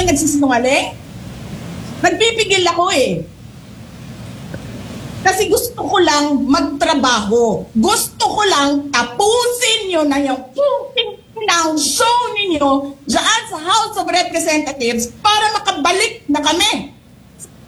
kayo nagsisinungaling? Nagpipigil ako eh. Kasi gusto ko lang magtrabaho. Gusto ko lang tapusin nyo na yung show ninyo dyan sa House of Representatives para makabalik na kami